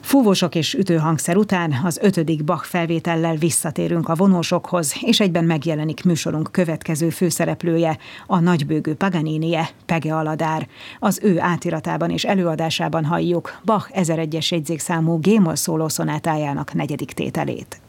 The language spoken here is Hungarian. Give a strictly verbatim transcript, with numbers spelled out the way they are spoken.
Fúvósok és ütőhangszer után az ötödik Bach felvétellel visszatérünk a vonósokhoz, és egyben megjelenik műsorunk következő főszereplője, a nagybőgő Paganinie, Pege Aladár. Az ő átiratában és előadásában halljuk Bach ezeregyes jegyzékszámú G-moll szóló szonátájának negyedik tételét.